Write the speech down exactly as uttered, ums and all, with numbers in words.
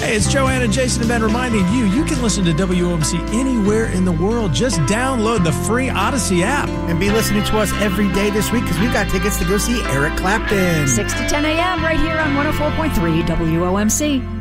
Hey, it's Joanne and Jason and Ben reminding you, you can listen to W O M C anywhere in the world. Just download the free Odyssey app. And be listening to us every day this week because we've got tickets to go see Eric Clapton. six to ten a.m. right here on one oh four point three W O M C.